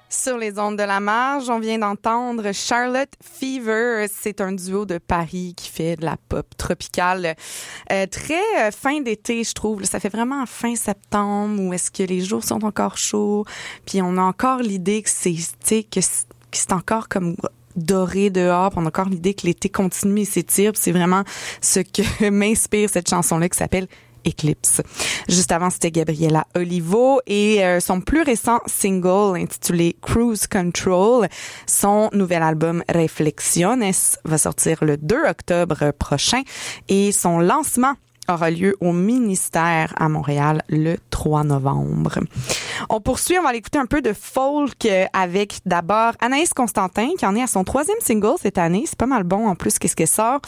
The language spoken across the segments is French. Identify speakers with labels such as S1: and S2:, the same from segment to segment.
S1: Sur les ondes de la marge, on vient d'entendre Charlotte Fever. C'est un duo de Paris qui fait de la pop tropicale très fin d'été, je trouve. Ça fait vraiment fin septembre où est-ce que les jours sont encore chauds. Puis on a encore l'idée que c'est encore comme doré dehors. On a encore l'idée que l'été continue et s'étire. C'est vraiment ce que m'inspire cette chanson-là qui s'appelle Eclipse. Juste avant, c'était Gabriela Olivo et son plus récent single intitulé Cruise Control. Son nouvel album Reflexiones va sortir le 2 octobre prochain et son lancement aura lieu au ministère à Montréal le 3 novembre. On poursuit, on va aller écouter un peu de folk avec d'abord Anaïs Constantin qui en est à son 3e single cette année. C'est pas mal bon en plus qu'est-ce qu'elle sort.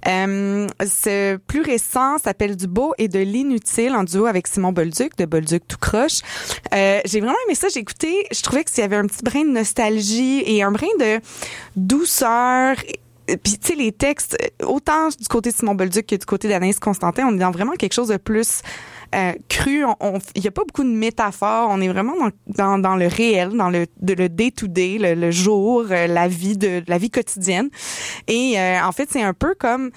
S1: Ce plus récent s'appelle Du beau et de l'inutile en duo avec Simon Bolduc de Bolduc tout croche. J'ai vraiment aimé ça, j'ai écouté, je trouvais qu'il y avait un petit brin de nostalgie et un brin de douceur. Puis tu sais, les textes, autant du côté de Simon Bolduc que du côté d'Anaïs Constantin, on est dans vraiment quelque chose de plus cru. Il y a pas beaucoup de métaphores. On est vraiment dans le réel, dans le day-to-day, le jour, la vie quotidienne. Et en fait, c'est un peu comme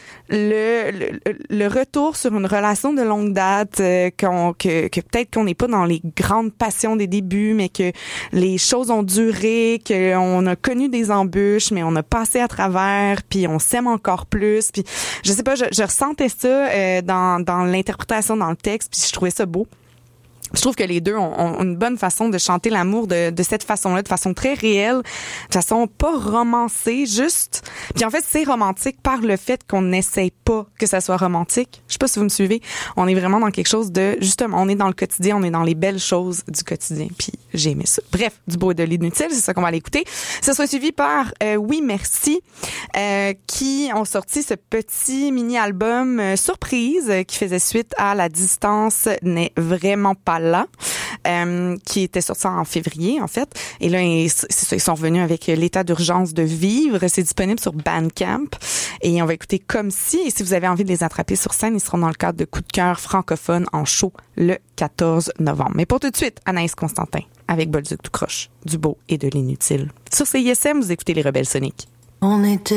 S1: le retour sur une relation de longue date, que peut-être qu'on n'est pas dans les grandes passions des débuts, mais que les choses ont duré, qu'on a connu des embûches, mais on a passé à travers, puis on s'aime encore plus. Puis je sais pas, je ressentais ça dans l'interprétation, dans le texte, puis je trouvais ça beau. Je trouve que les deux ont une bonne façon de chanter l'amour de cette façon-là, de façon très réelle, de façon pas romancée, juste. Puis en fait, c'est romantique par le fait qu'on n'essaye pas que ça soit romantique. Je sais pas si vous me suivez. On est vraiment dans quelque chose de, justement, on est dans le quotidien, on est dans les belles choses du quotidien. Puis j'ai aimé ça. Bref, Du beau et de l'inutile, c'est ça qu'on va aller écouter. Ça sera suivi par Oui Merci, qui ont sorti ce petit mini-album surprise qui faisait suite à La distance n'est vraiment pas là, qui était sorti en février, en fait. Et là, ils sont revenus avec l'état d'urgence de vivre. C'est disponible sur Bandcamp. Et on va écouter Comme si. Et si vous avez envie de les attraper sur scène, ils seront dans le cadre de Coup de cœur francophone en show le 14 novembre. Mais pour tout de suite, Anaïs Constantin avec Bolduc tout croche, Du beau et de l'inutile. Sur CISM, vous écoutez Les Rebelles Soniques.
S2: On était